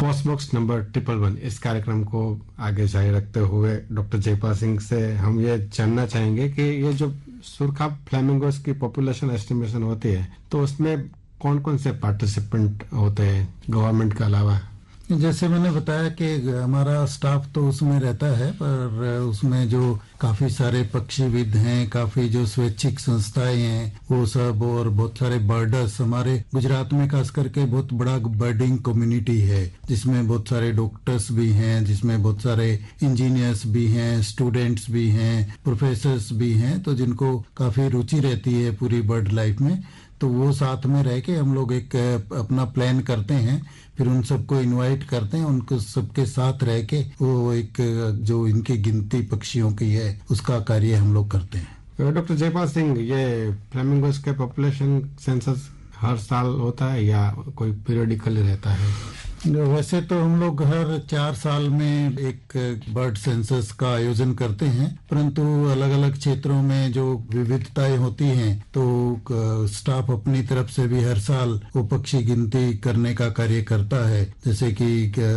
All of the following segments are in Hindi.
पोस्ट बॉक्स नंबर 111 इस कार्यक्रम को आगे जारी रखते हुए डॉक्टर जयपाल सिंह से हम ये जानना चाहेंगे कि ये जो सुरखा फ्लैमिंगोस की पॉपुलेशन एस्टिमेशन होती है तो उसमें कौन कौन से पार्टिसिपेंट होते हैं गवर्नमेंट के अलावा? जैसे मैंने बताया कि हमारा स्टाफ तो उसमें रहता है, पर उसमें जो काफी सारे पक्षीविद हैं, काफी जो स्वैच्छिक संस्थाएं हैं वो सब, और बहुत सारे बर्डर्स, हमारे गुजरात में खास करके बहुत बड़ा बर्डिंग कम्युनिटी है जिसमें बहुत सारे डॉक्टर्स भी हैं, जिसमें बहुत सारे इंजीनियर्स भी हैं, स्टूडेंट्स भी हैं, प्रोफेसर्स भी हैं, तो जिनको काफी रुचि रहती है पूरी बर्ड लाइफ में। तो वो साथ में रह के हम लोग एक अपना प्लान करते हैं, फिर उन सबको इनवाइट करते हैं, उनको सबके साथ रह के वो एक जो इनकी गिनती पक्षियों की है उसका कार्य हम लोग करते हैं। डॉक्टर जयपाल सिंह, ये फ्लेमिंगोस के पॉपुलेशन सेंसस हर साल होता है या कोई पीरियडिकली रहता है? वैसे तो हम लोग हर 4 साल में एक बर्ड सेंसस का आयोजन करते हैं, परंतु अलग अलग क्षेत्रों में जो विविधताएं होती हैं तो स्टाफ अपनी तरफ से भी हर साल वो पक्षी गिनती करने का कार्य करता है। जैसे कि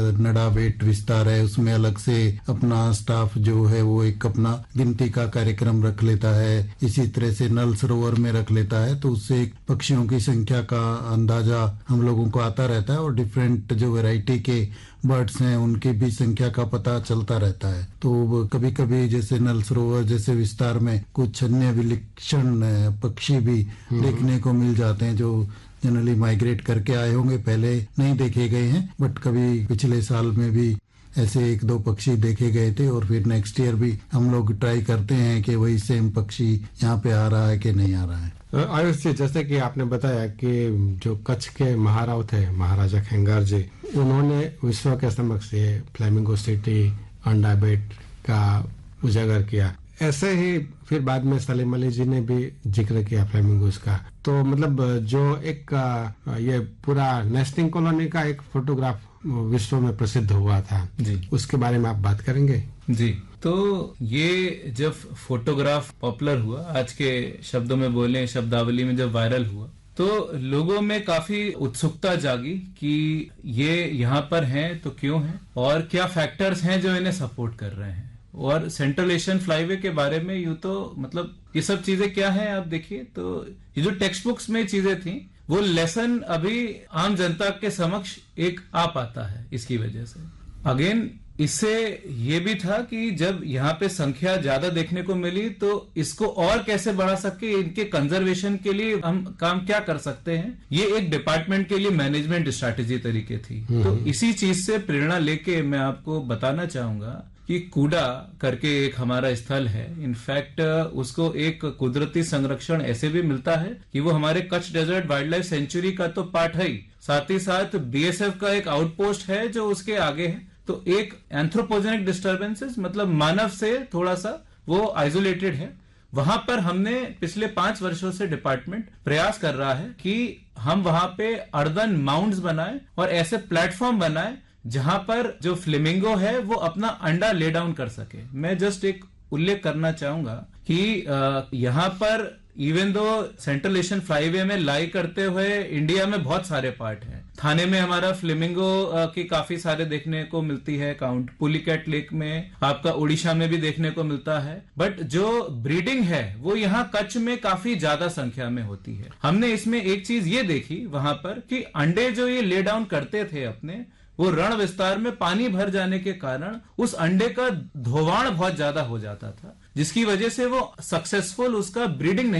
नडाबेट विस्तार है, उसमें अलग से अपना स्टाफ जो है वो एक अपना गिनती का कार्यक्रम रख लेता है। इसी तरह से नल सरोवर में रख लेता है, तो उससे पक्षियों की संख्या का अंदाजा हम लोगों को आता रहता है और डिफरेंट जो वैरायटी के बर्ड्स हैं उनकी भी संख्या का पता चलता रहता है। तो कभी कभी जैसे नल सरोवर जैसे विस्तार में कुछ अन्य विलक्षण पक्षी भी देखने को मिल जाते हैं जो जनरली माइग्रेट करके आए होंगे, पहले नहीं देखे गए हैं, बट कभी पिछले साल में भी ऐसे 1-2 पक्षी देखे गए थे। और फिर नेक्स्ट ईयर भी हम लोग ट्राई करते हैं कि वही सेम पक्षी यहाँ पे आ रहा है कि नहीं आ रहा है। आयुष जी, जैसे कि आपने बताया कि जो कच्छ के महाराव थे महाराजा खेंगार जी, उन्होंने विश्व के समक्ष ये फ्लेमिंगो सिटी अंडाबेट का उजागर किया। ऐसे ही फिर बाद में सलीम अली जी ने भी जिक्र किया फ्लेमिंगोस का। तो मतलब जो एक ये पूरा नेस्टिंग कॉलोनी का एक फोटोग्राफ विश्व में प्रसिद्ध हुआ था जी, उसके बारे में आप बात करेंगे? जी, तो ये जब फोटोग्राफ पॉपुलर हुआ, आज के शब्दों में बोले शब्दावली में जब वायरल हुआ, तो लोगों में काफी उत्सुकता जागी कि ये यहाँ पर हैं तो क्यों हैं और क्या फैक्टर्स हैं जो इन्हें सपोर्ट कर रहे हैं। और सेंट्रल एशियन फ्लाईवे के बारे में यूं तो मतलब ये सब चीजें क्या हैं आप देखिए, तो ये जो टेक्स्ट बुक्स में चीजें थी वो लेसन अभी आम जनता के समक्ष एक आ पाता है इसकी वजह से। अगेन इससे ये भी था कि जब यहाँ पे संख्या ज्यादा देखने को मिली तो इसको और कैसे बढ़ा सके, इनके कंजर्वेशन के लिए हम काम क्या कर सकते हैं, ये एक डिपार्टमेंट के लिए मैनेजमेंट स्ट्रैटेजी तरीके थी। तो इसी चीज से प्रेरणा लेके मैं आपको बताना चाहूंगा कि कूडा करके एक हमारा स्थल है, इनफैक्ट उसको एक कुदरती संरक्षण ऐसे भी मिलता है कि वो हमारे Kutch desert wild life sanctuary का तो पार्ट है ही, साथ ही साथ बीएसएफ का एक आउटपोस्ट है जो उसके आगे है। तो एक एंथ्रोपोजेनिक डिस्टर्बेंसेस मतलब मानव से थोड़ा सा वो आइसोलेटेड है। वहां पर हमने पिछले 5 वर्षों से डिपार्टमेंट प्रयास कर रहा है कि हम वहां पे अर्दन माउंट्स बनाए और ऐसे प्लेटफॉर्म बनाए जहां पर जो फ्लेमिंगो है वो अपना अंडा ले डाउन कर सके। मैं जस्ट एक उल्लेख करना चाहूंगा कि यहाँ पर even though central Asian flyway में लाई करते हुए इंडिया में बहुत सारे पार्ट हैं। थाने में हमारा फ्लेमिंगो की काफी सारे देखने को मिलती है काउंट, पुलिकैट लेक में आपका उड़ीसा में भी देखने को मिलता है, बट जो ब्रीडिंग है वो यहाँ कच्छ में काफी ज्यादा संख्या में होती है। हमने इसमें एक चीज ये देखी वहां पर कि अंडे जो ये ले डाउन करते थे अपने, वो रण विस्तार में पानी भर जाने के कारण उस अंडे का धोवाण बहुत ज्यादा हो जाता था, जिसकी वजह से वो सक्सेसफुल उसका ब्रीडिंग नहीं